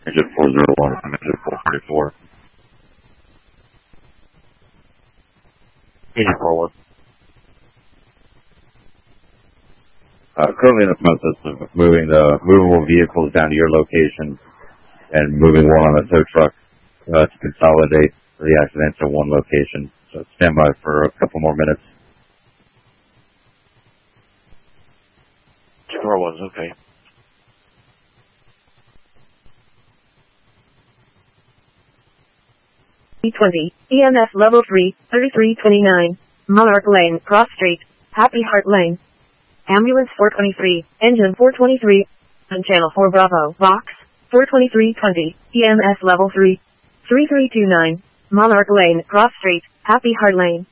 Engine 401, engine 434. 84 currently in the process of moving the movable vehicles down to your location and moving one on a tow truck to consolidate the accidents in one location. So stand by for a couple more minutes. 241's okay. E20, EMS level 3, 3329, Monarch Lane, Cross Street, Happy Heart Lane. Ambulance 423, engine 423, on channel 4 Bravo, box 42320, EMS level 3, 3329, Monarch Lane, Cross Street, Happy Heart Lane.